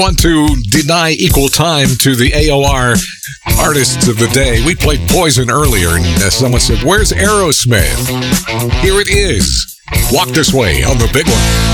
Want to deny equal time to the AOR artists of the day. We played Poison earlier, and someone said, "Where's Aerosmith?" Here it is. Walk This Way on the big one.